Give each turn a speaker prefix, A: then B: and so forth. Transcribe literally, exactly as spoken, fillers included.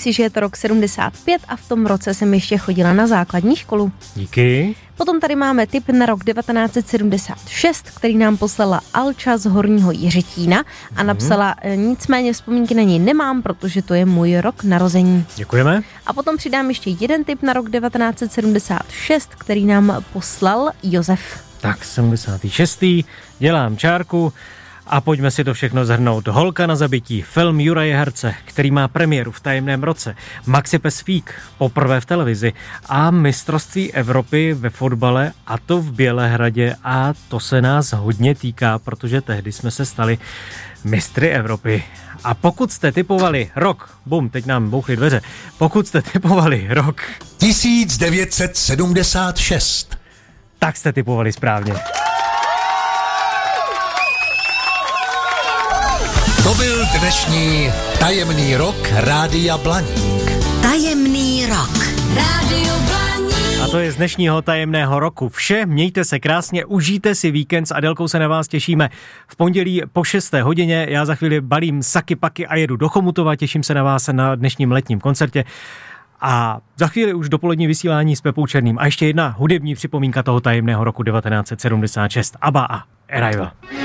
A: si, že je to rok sedmdesát pět a v tom roce jsem ještě chodila na základní školu.
B: Díky.
A: Potom tady máme tip na rok devatenáct set sedmdesát šest, který nám poslala Alča z Horního Jiřetína a napsala, nicméně vzpomínky na něj nemám, protože to je můj rok narození.
B: Děkujeme.
A: A potom přidám ještě jeden tip na rok devatenáct set sedmdesát šest, který nám poslal Josef.
B: Tak, sedmdesátý šestý dělám čárku a pojďme si to všechno zhrnout. Holka na zabití, film Juraje Herce, který má premiéru v tajemném roce, Maxi Pes-Fík, poprvé v televizi a mistrovství Evropy ve fotbale, a to v Bělehradě, a to se nás hodně týká, protože tehdy jsme se stali mistry Evropy. A pokud jste typovali rok, bum, teď nám bouchly dveře, pokud jste typovali rok
C: tisíc devět set sedmdesát šest,
B: tak jste typovali správně.
C: To byl dnešní tajemný rok Rádia Blaník.
D: Tajemný rok. Rádio Blaník.
B: A to je z dnešního tajemného roku vše. Mějte se krásně, užijte si víkend, s Adelkou se na vás těšíme v pondělí po šesté hodině. Já za chvíli balím saky paky a jedu do Chomutova, těším se na vás na dnešním letním koncertě. A za chvíli už dopolední vysílání s Pepou Černým. A ještě jedna hudební připomínka toho tajemného roku devatenáct set sedmdesát šest. ABBA a Arrival.